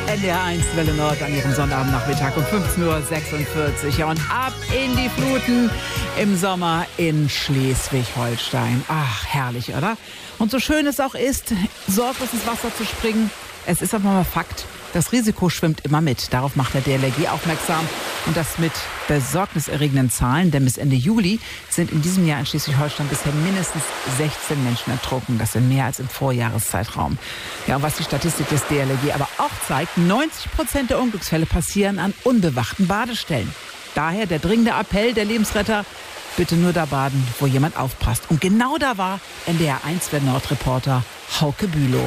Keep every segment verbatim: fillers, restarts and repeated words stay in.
N D R eins Welle Nord an Ihrem Sonnabendnachmittag um fünfzehn Uhr sechsundvierzig. Ja, und ab in die Fluten im Sommer in Schleswig-Holstein. Ach, herrlich, oder? Und so schön es auch ist, sorglos ins Wasser zu springen, es ist aber mal Fakt, das Risiko schwimmt immer mit. Darauf macht der D L R G aufmerksam. Und das mit besorgniserregenden Zahlen, denn bis Ende Juli sind in diesem Jahr in Schleswig-Holstein bisher mindestens sechzehn Menschen ertrunken. Das sind mehr als im Vorjahreszeitraum. Ja, und was die Statistik des D L R G aber auch zeigt, neunzig Prozent der Unglücksfälle passieren an unbewachten Badestellen. Daher der dringende Appell der Lebensretter, bitte nur da baden, wo jemand aufpasst. Und genau da war N D R eins Welle Nord-Reporter Hauke Bülow.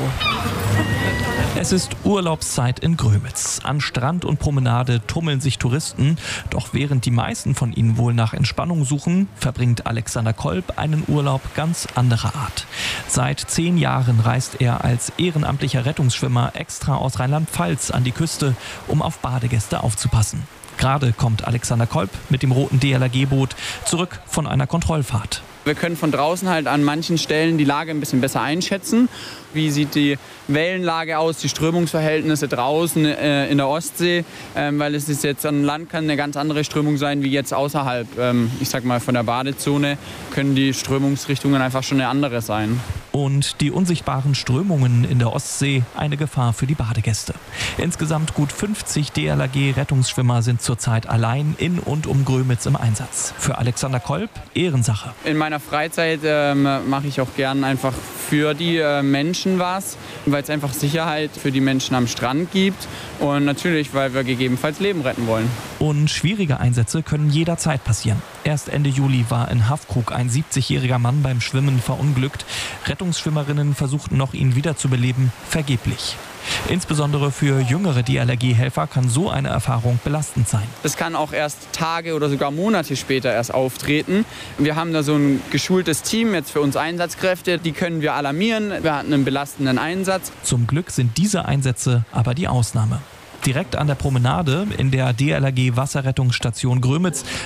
Es ist Urlaubszeit in Grömitz. An Strand und Promenade tummeln sich Touristen. Doch während die meisten von ihnen wohl nach Entspannung suchen, verbringt Alexander Kolb einen Urlaub ganz anderer Art. Seit zehn Jahren reist er als ehrenamtlicher Rettungsschwimmer extra aus Rheinland-Pfalz an die Küste, um auf Badegäste aufzupassen. Gerade kommt Alexander Kolb mit dem roten D L R G-Boot zurück von einer Kontrollfahrt. Wir können von draußen halt an manchen Stellen die Lage ein bisschen besser einschätzen. Wie sieht die Wellenlage aus, die Strömungsverhältnisse draußen äh, in der Ostsee? Ähm, weil es ist jetzt an Land kann eine ganz andere Strömung sein wie jetzt außerhalb. Ähm, ich sag mal von der Badezone können die Strömungsrichtungen einfach schon eine andere sein. Und die unsichtbaren Strömungen in der Ostsee eine Gefahr für die Badegäste. Insgesamt gut fünfzig D L R G-Rettungsschwimmer sind zurzeit allein in und um Grömitz im Einsatz. Für Alexander Kolb Ehrensache. In meiner Freizeit ähm, mache ich auch gern einfach für die äh, Menschen was, weil es einfach Sicherheit für die Menschen am Strand gibt und natürlich, weil wir gegebenenfalls Leben retten wollen. Und schwierige Einsätze können jederzeit passieren. Erst Ende Juli war in Haffkrug ein siebzigjähriger Mann beim Schwimmen verunglückt. Rettungsschwimmerinnen versuchten noch, ihn wiederzubeleben, vergeblich. Insbesondere für jüngere D L R G-Helfer kann so eine Erfahrung belastend sein. Das kann auch erst Tage oder sogar Monate später erst auftreten. Wir haben da so ein geschultes Team, jetzt für uns Einsatzkräfte, die können wir alarmieren. Wir hatten einen belastenden Einsatz. Zum Glück sind diese Einsätze aber die Ausnahme. Direkt an der Promenade in der D L R G-Wasserrettungsstation Grömitz